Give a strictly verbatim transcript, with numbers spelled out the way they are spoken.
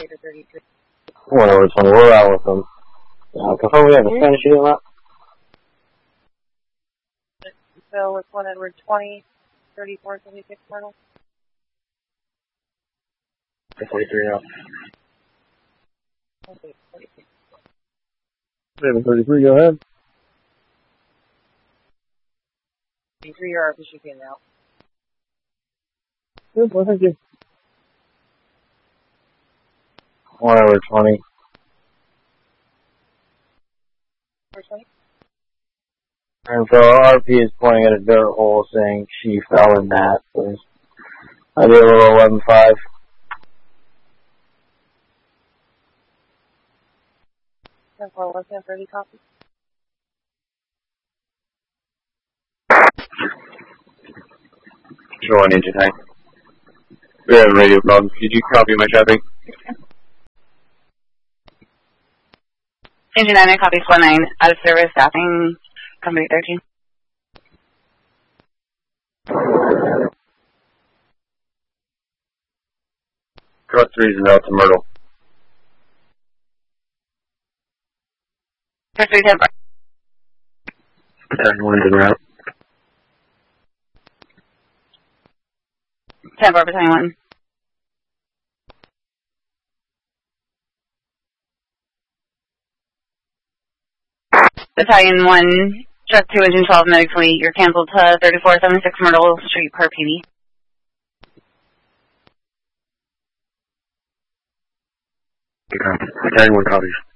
one over twenty, we're out with them. Uh, confirm we have a Spanish unit left. So it's one Edward twenty, thirty-four seventy-six Myrtle. forty-three now. Okay, forty-six. seven thirty-three, go ahead. Three you're R P G now. Good, well, thank you. one over twenty. twenty? And so R P is pointing at a dirt hole saying she fell in that. So I did a little eleven five. ten four, one ten thirty copy. Control one, engine high. We're having radio problems. Did you copy my traffic? Engine nine, I copy four nine, out of service, staffing, company thirteen. Cross three is out to Myrtle. Cross three, ten four. Battalion one's en route. ten four, battalion one. Battalion one, truck two, engine twelve, medic fleet. You're canceled to thirty-four seventy-six Myrtle Street per P D. Battalion one copies.